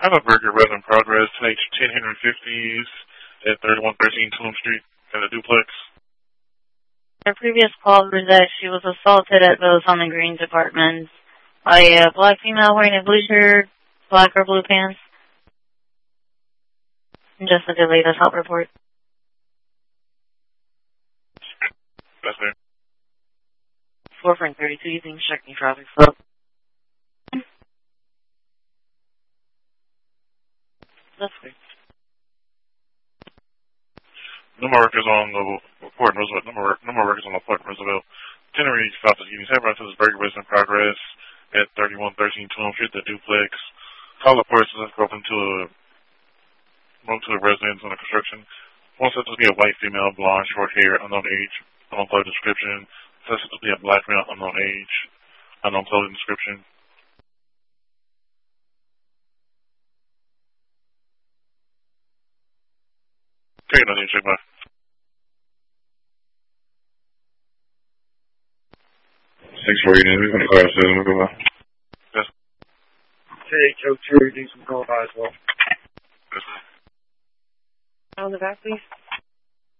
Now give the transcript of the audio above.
Burger Resident Progress, H 10 Henry 50s at 3113 Tulum Street, at a duplex. Her previous call was that she was assaulted at those on the Green Department by a black female wearing a blue shirt, black or blue pants. Just a delayed assault report. That's there. 432 using checking traffic flow. That's good. No more workers on the Port Roosevelt. No more workers on the Port Roosevelt. Itinerary South of Union. San Francisco's Burger Resident Progress at 3113 Tulum Street, the duplex. Call reports is open to a residence on the construction. One said to be a white female, blonde, short hair, unknown age, unknown clothing description. Says to be a black male, unknown age, unknown clothing description. Okay, nothing to check by. 648, we're going to call ourselves. We'll go by. Yes. KHO2, do some call by as well. Yes. On the back, please.